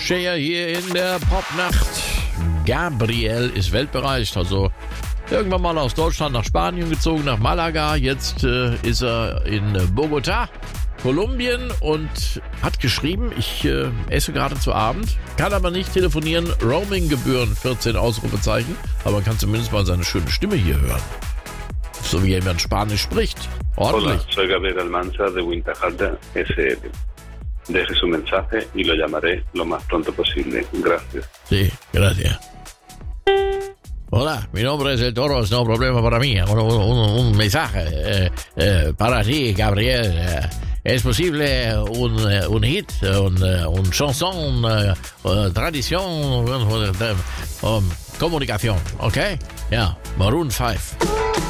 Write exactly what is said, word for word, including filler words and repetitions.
Shea hier in der Popnacht. Gabriel ist weltbereist, also irgendwann mal aus Deutschland nach Spanien gezogen, nach Malaga. Jetzt äh, ist er in Bogotá, Kolumbien, und hat geschrieben, ich äh, esse gerade zu Abend, kann aber nicht telefonieren, Roaming-Gebühren, vierzehn Ausrufezeichen, aber man kann zumindest mal seine schöne Stimme hier hören. So wie jemand Spanisch spricht. Ordentlich. Hola, soy Gabriel Almanza de Winterhalter S L. Deje su mensaje y lo llamaré lo más pronto posible. Gracias. Sí, gracias. Hola, mi nombre es El Toro, es no problema para mí. Un, un, un mensaje eh, eh, para ti, Gabriel. Eh, ¿Es posible un, un hit, un, un chanson, una, una tradición, una, una, una, comunicación? ¿Ok? Ya, yeah. Maroon five.